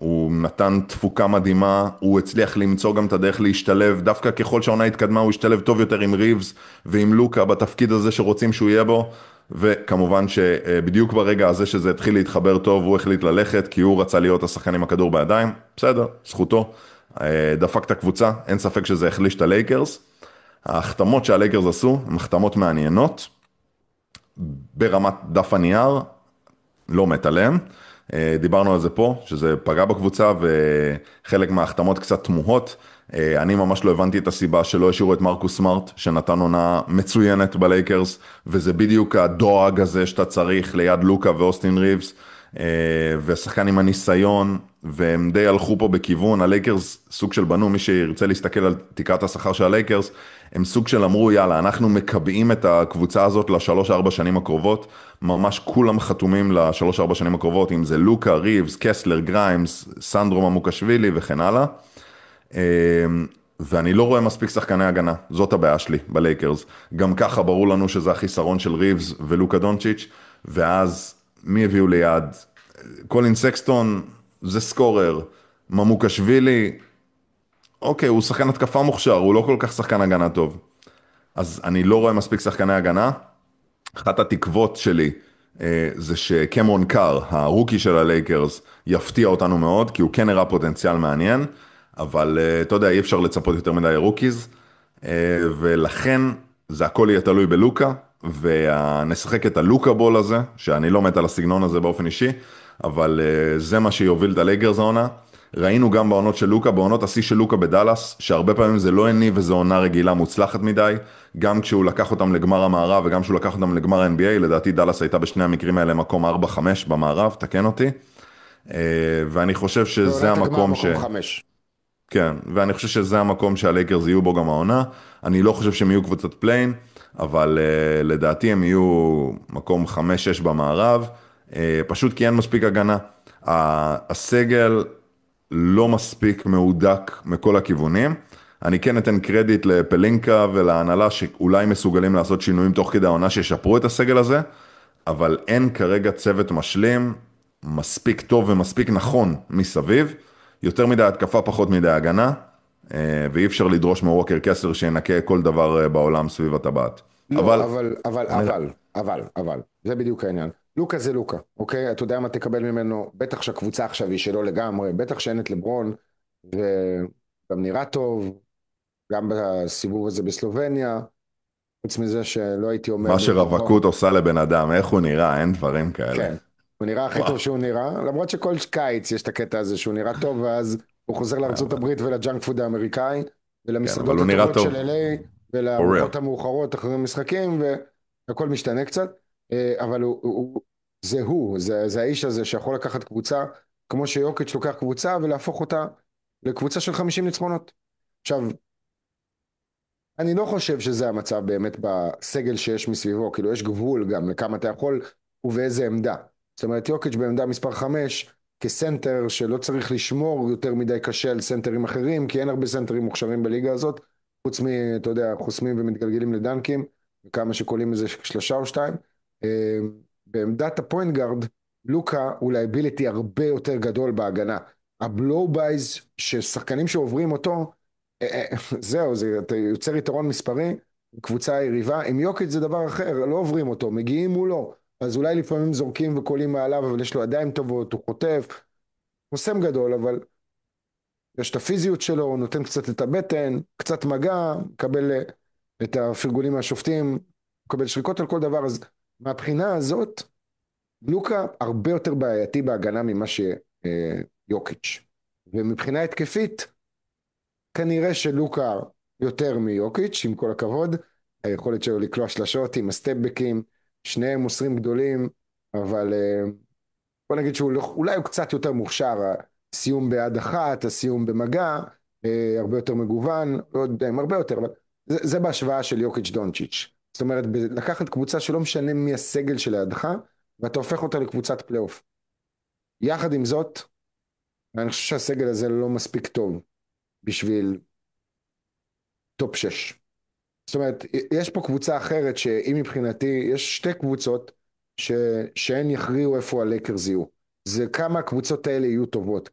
הוא נתן תפוקה מדהימה, הוא הצליח למצוא גם את הדרך להשתלב, דווקא ככל שהעונה התקדמה הוא השתלב טוב יותר עם ריבס ועם לוקה בתפקיד הזה שרוצים שהוא יהיה בו, וכמובן שבדיוק ברגע הזה שזה התחיל להתחבר טוב, הוא החליט ללכת, כי הוא רצה להיות השחקן עם הכדור בידיים, בסדר, זכותו, דפק את הקבוצה, אין ספק שזה החליש את הלייקרס. ההחתמות שהלייקרס עשו, הן החתמות מעניינות, ברמת דף הנייר, לא מת עליהם. דיברנו על זה פה, שזה פגע בקבוצה, וחלק מההחתמות קצת תמוהות. אני ממש לא הבנתי את הסיבה שלא השאירו את מרקוס סמארט, שנתן עונה מצוינת בלייקרס, וזה בדיוק הדואג הזה שאתה צריך ליד לוקה ואוסטין ריבס, ושחקן עם הניסיון, והם די הלכו פה בכיוון. הלייקרס סוג של בנו, מי שירצה להסתכל על תקרת השכר של הלייקרס, הם סוג של אמרו, יאללה, אנחנו מקבעים את הקבוצה הזאת ל3-4 שנים הקרובות, ממש כולם חתומים ל3-4 שנים הקרובות, אם זה לוקה, ריבס, קסלר, גריימס, סנדרו ממוקשווילי וכן הלאה. ואני לא רואה מספיק שחקני הגנה, זאת הבעיה שלי בלייקרס. גם ככה ברור לנו שזה החיסרון של ריבס ולוקה דונצ'יץ', ואז מי הביאו ליד? קולין סקסטון זה סקורר, ממוקשווילי, אוקיי, הוא שחקן התקפה מוכשר, הוא לא כל כך שחקן הגנה טוב. אז אני לא רואה מספיק שחקני הגנה. אחת התקוות שלי זה שקמרון קאר, הרוקי של הלייקרס, יפתיע אותנו מאוד, כי הוא כן הראה פוטנציאל מעניין, אבל אתה יודע, אי אפשר לצפות יותר מדי רוקיז, ולכן זה הכל יהיה תלוי בלוקה, ונשחק את הלוקה בול הזה, שאני לא מת על הסגנון הזה באופן אישי, אבל זה מה שיוביל את הלייקרס העונה. ראינו גם בעונות של לוקה, בעונות השיא של לוקה בדלס, שהרבה פעמים זה לא הניב וזו עונה רגילה מוצלחת מדי, גם כשהוא לקח אותם לגמר המערב וגם כשהוא לקח אותם לגמר ה-NBA, לדעתי דלס הייתה בשני המקרים האלה מקום 4-5 במערב, תקן אותי, ואני חושב שזה בעונת הגמר המקום מקום 5. כן, ואני חושב שזה המקום שהלייקרס יהיו בו גם העונה. אני לא חושב שהם יהיו קבוצת פליין, אבל לדעתי הם יהיו מקום 5-6 במערב, פשוט כי אין מספיק הגנה. הסגל לא מספיק מהודק מכל הכיוונים. אני כן אתן קרדיט לפלינקה ולהנהלה שאולי מסוגלים לעשות שינויים תוך כדי העונה שישפרו את הסגל הזה, אבל אין כרגע צוות משלים מספיק טוב ומספיק נכון מסביב, יותר מדי התקפה פחות מדי הגנה, ואי אפשר לדרוש מווקר קסלר שינקה כל דבר בעולם סביב הטבעת. אבל לא, אבל, זה בדיוק העניין. לוקה זה לוקה, אוקיי? אתה יודע מה תקבל ממנו, בטח שהקבוצה עכשיו היא שלו לגמרי, בטח שאין את לברון, וגם נראה טוב, גם בסיבוב הזה בסלובניה, חוץ מזה שלא הייתי אומר מה לברון, שרווקות עושה לבן אדם, איך הוא נראה, אין דברים כאלה. כן, הוא נראה הכי וואו, טוב שהוא נראה, למרות שכל קיץ יש את הקטע הזה שהוא נראה טוב, ואז הוא חוזר לארצות אבל, הברית ולג'אנק פוד האמריקאי, כן, אבל ולמסעדות הוא נראה הטובות של טוב, LA, for real. ולארוחות המאוחרות אחרי המשחקים, והכל משתנה קצת, אבל זה האיש הזה שיכול לקחת קבוצה, כמו שיוקיץ' לוקח קבוצה, ולהפוך אותה לקבוצה של 50 ניצחונות. עכשיו, אני לא חושב שזה המצב באמת בסגל שיש מסביבו, כאילו יש גבול גם לכמה אתה יכול ובאיזה עמדה. זאת אומרת, יוקיץ' בעמדה מספר 5, כסנטר שלא צריך לשמור יותר מדי קשה על סנטרים אחרים, כי אין הרבה סנטרים מוכשרים בליגה הזאת, חוץ מ, אתה יודע, חוסמים ומתגלגלים לדנקים, וכמה שקולים איזה שלושה או שתיים. אה, בעמדת הפוינט גארד, לוקה הוא לייביליטי הרבה יותר גדול בהגנה. הבלואו בייז ששחקנים שעוברים אותו, זהו, אתה יוצר יתרון מספרי, קבוצה יריבה, עם יוקיץ' זה דבר אחר, לא עוברים אותו, מגיעים מולו, אז אולי לפעמים זורקים וקולים מעליו, אבל יש לו ידיים טובות, הוא חוטף, חוסם גדול, אבל יש את הפיזיות שלו, הוא נותן קצת את הבטן, קצת מגע, מקבל את הפרגולים מהשופטים, מקבל שריקות על כל דבר, אז מהבחינה הזאת, לוקה הרבה יותר בעייתי בהגנה ממה שיוקיץ'. ומבחינה התקפית, כנראה שלוקה יותר מיוקיץ', עם כל הכבוד, היכולת שלו לקלוע שלשות עם הסטפבקים, שניהם מוסרים גדולים, אבל בוא נגיד שאולי הוא קצת יותר מוכשר, הסיום ביד אחת, הסיום במגע, הרבה יותר מגוון, לא יודע אם הרבה יותר, אבל זה בהשוואה של יוקיץ' דונצ'יץ'. זאת אומרת, לקחת קבוצה שלא משנה מי הסגל של לידך, ואתה הופך אותה לקבוצת פלייאוף. יחד עם זאת, אני חושב שהסגל הזה לא מספיק טוב בשביל טופ 6. זאת אומרת, יש פה קבוצה אחרת שהיא מבחינתי, יש שתי קבוצות שהן יכריעו איפה הלייקרס יהיו. זה כמה הקבוצות האלה יהיו טובות,